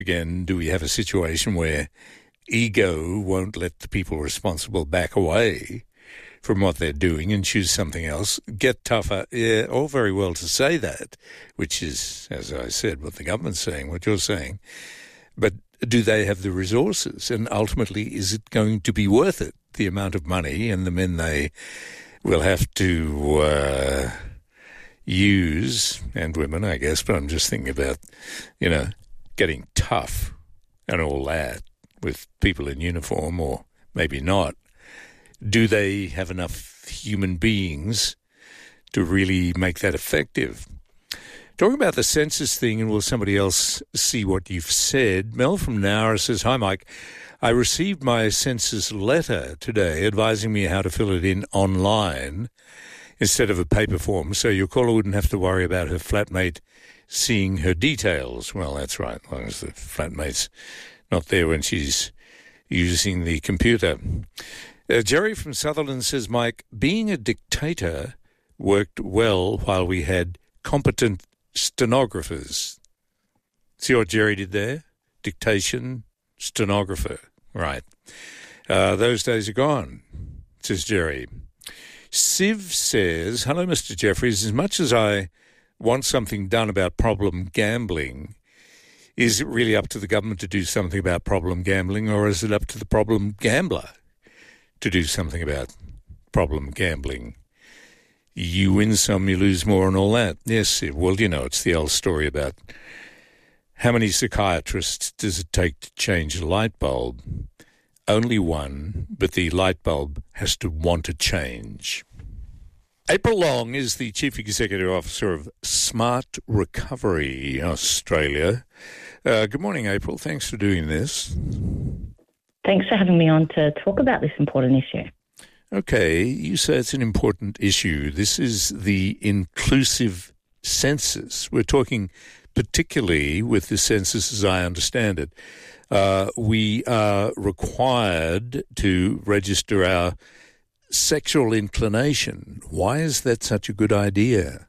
Again, do we have a situation where ego won't let the people responsible back away from what they're doing and choose something else, get tougher? Yeah, all very well to say that, which is, as I said, what the government's saying, what you're saying. But do they have the resources? And ultimately, is it going to be worth it, the amount of money and the men they will have to use, and women, I guess, but I'm just thinking about, getting tough and all that with people in uniform, or maybe not. Do they have enough human beings to really make that effective? Talking about the census thing, and will somebody else see what you've said? Mel from Nowra says, "Hi, Mike. I received my census letter today advising me how to fill it in online instead of a paper form, so your caller wouldn't have to worry about her flatmate seeing her details." Well, that's right, as long as the flatmate's not there when she's using the computer. Jerry from Sutherland says, "Mike, being a dictator worked well while we had competent stenographers." See what Jerry did there? Dictation, stenographer. Right. Those days are gone, says Jerry. Siv says, "Hello, Mr. Jeffries. As much as I want something done about problem gambling, is it really up to the government to do something about problem gambling, or is it up to the problem gambler to do something about problem gambling? You win some, you lose more and all that." Yes, well, it's the old story about how many psychiatrists does it take to change a light bulb? Only one, but the light bulb has to want to change. April Long is the Chief Executive Officer of Smart Recovery Australia. Good morning, April. Thanks for doing this. Thanks for having me on to talk about this important issue. Okay, you say it's an important issue. This is the inclusive census. We're talking particularly with the census, as I understand it. We are required to register our sexual inclination. Why is that such a good idea?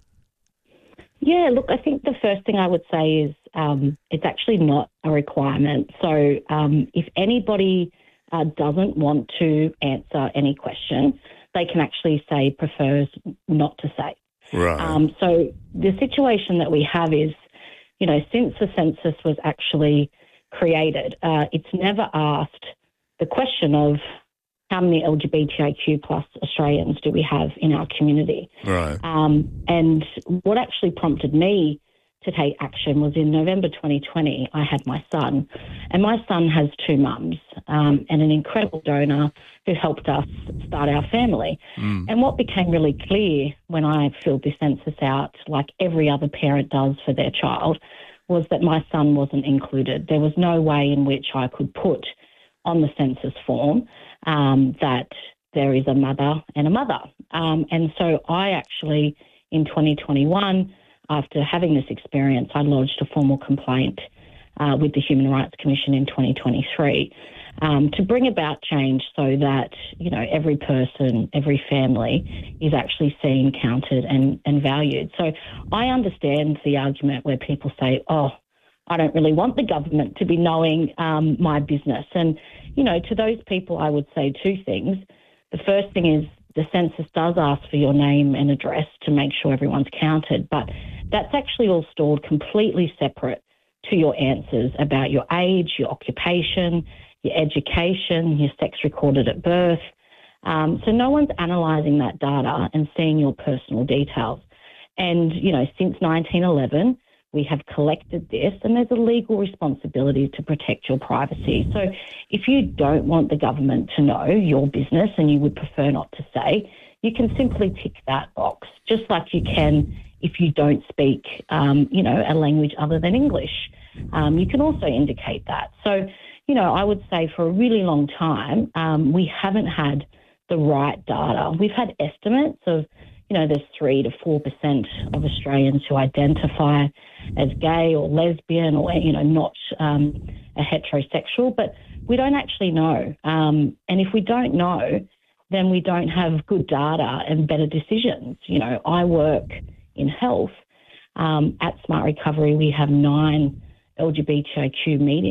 Yeah, look, I think the first thing I would say is it's actually not a requirement. So if anybody doesn't want to answer any question, they can actually say prefers not to say. Right. So the situation that we have is, since the census was actually created, it's never asked the question of how many LGBTIQ plus Australians do we have in our community. Right. And what actually prompted me to take action was in November 2020, I had my son. And my son has two mums and an incredible donor who helped us start our family. And what became really clear when I filled this census out, like every other parent does for their child, was that my son wasn't included. There was no way in which I could put on the census form that there is a mother and a mother. And so I actually, in 2021, after having this experience, I lodged a formal complaint with the Human Rights Commission in 2023 to bring about change so that, every person, every family is actually seen, counted and valued. So I understand the argument where people say, I don't really want the government to be knowing my business. And, to those people, I would say two things. The first thing is the census does ask for your name and address to make sure everyone's counted, but that's actually all stored completely separate to your answers about your age, your occupation, your education, your sex recorded at birth. So no one's analysing that data and seeing your personal details. And, since 1911, we have collected this, and there's a legal responsibility to protect your privacy. So if you don't want the government to know your business and you would prefer not to say, you can simply tick that box, just like you can if you don't speak, a language other than English. You can also indicate that. So, I would say for a really long time, we haven't had the right data. We've had estimates of, there's 3 to 4% of Australians who identify as gay or lesbian or, not a heterosexual, but we don't actually know. And if we don't know, then we don't have good data and better decisions. I work in health. At Smart Recovery, we have 9 LGBTIQ meeting.